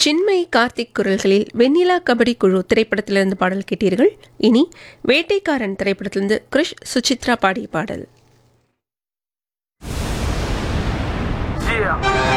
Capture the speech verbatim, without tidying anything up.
சின்மயி கார்த்திக் குரல்களில் வெண்ணிலா கபடி குழு திரைப்படத்திலிருந்து பாடல் கேட்டீர்கள். இனி வேட்டைக்காரன் திரைப்படத்திலிருந்து கிருஷ் சுசித்ரா பாடிய பாடல். Yeah.